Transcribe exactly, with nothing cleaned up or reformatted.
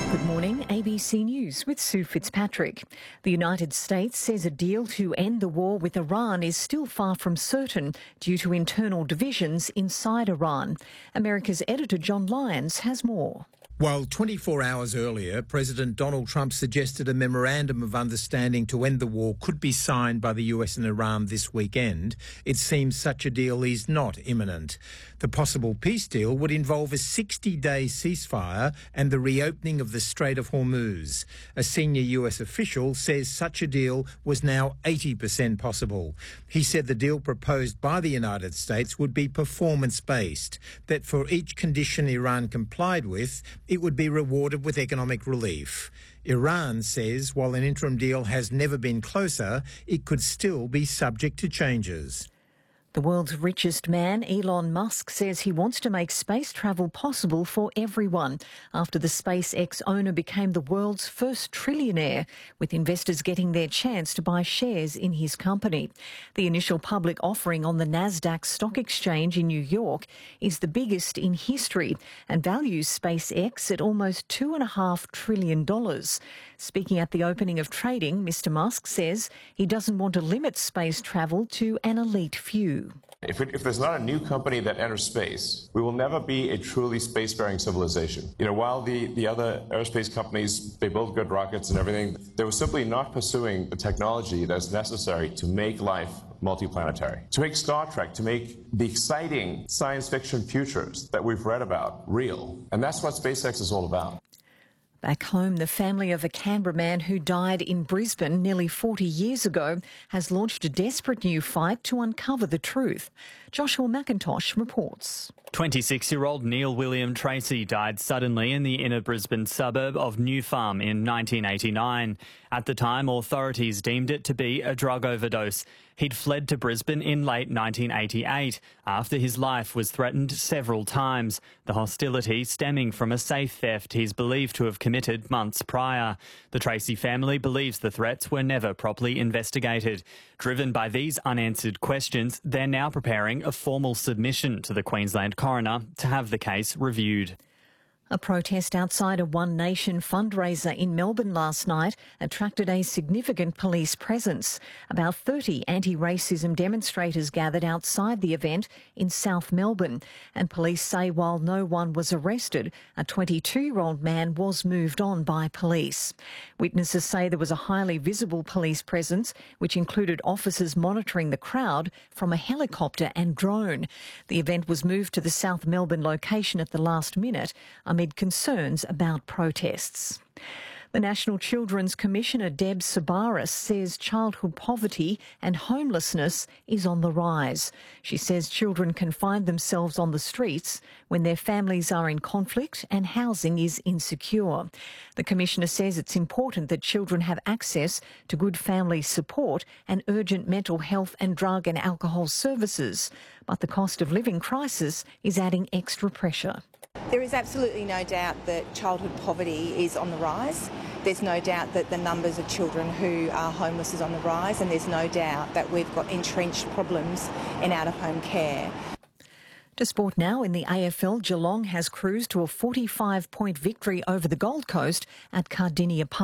Good morning, A B C News with Sue Fitzpatrick. The United States says a deal to end the war with Iran is still far from certain due to internal divisions inside Iran. America's editor John Lyons has more. While twenty-four hours earlier, President Donald Trump suggested a memorandum of understanding to end the war could be signed by the U S and Iran this weekend, it seems such a deal is not imminent. The possible peace deal would involve a sixty-day ceasefire and the reopening of the Strait of Hormuz. A senior U S official says such a deal was now eighty percent possible. He said the deal proposed by the United States would be performance-based, that for each condition Iran complied with, it would be rewarded with economic relief. Iran says while an interim deal has never been closer, it could still be subject to changes. The world's richest man, Elon Musk, says he wants to make space travel possible for everyone after the SpaceX owner became the world's first trillionaire, with investors getting their chance to buy shares in his company. The initial public offering on the Nasdaq Stock Exchange in New York is the biggest in history and values SpaceX at almost two point five trillion dollars. Speaking at the opening of trading, Mister Musk says he doesn't want to limit space travel to an elite few. If, it, if there's not a new company that enters space, we will never be a truly spacefaring civilization. You know, while the, the other aerospace companies, they build good rockets and everything, they were simply not pursuing the technology that's necessary to make life multiplanetary, to make Star Trek, to make the exciting science fiction futures that we've read about real. And that's what SpaceX is all about. Back home, the family of a Canberra man who died in Brisbane nearly forty years ago has launched a desperate new fight to uncover the truth. Joshua McIntosh reports. twenty-six-year-old Neil William Tracy died suddenly in the inner Brisbane suburb of New Farm in nineteen eighty-nine. At the time, authorities deemed it to be a drug overdose. He'd fled to Brisbane in late nineteen eighty-eight after his life was threatened several times, the hostility stemming from a safe theft he's believed to have committed months prior. The Tracy family believes the threats were never properly investigated. Driven by these unanswered questions, they're now preparing a formal submission to the Queensland coroner to have the case reviewed. A protest outside a One Nation fundraiser in Melbourne last night attracted a significant police presence. About thirty anti-racism demonstrators gathered outside the event in South Melbourne, and police say while no one was arrested, a twenty-two-year-old man was moved on by police. Witnesses say there was a highly visible police presence, which included officers monitoring the crowd from a helicopter and drone. The event was moved to the South Melbourne location at the last minute, amid concerns about protests. The National Children's Commissioner Deb Sabaris says childhood poverty and homelessness is on the rise. She says children can find themselves on the streets when their families are in conflict and housing is insecure. The Commissioner says it's important that children have access to good family support and urgent mental health and drug and alcohol services, but the cost of living crisis is adding extra pressure. There is absolutely no doubt that childhood poverty is on the rise. There's no doubt that the numbers of children who are homeless is on the rise, and there's no doubt that we've got entrenched problems in out-of-home care. To sport now, in the A F L, Geelong has cruised to a forty-five point victory over the Gold Coast at Cardinia Park.